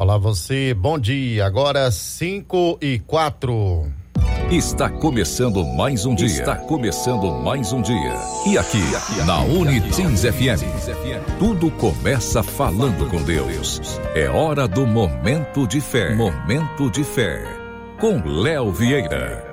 Olá você, bom dia, agora 5:04. Está começando mais um dia. Está começando mais um dia. E aqui, na Unitins FM, tudo começa falando com Deus. É hora do Momento de Fé. Momento de Fé. Com Léo Vieira.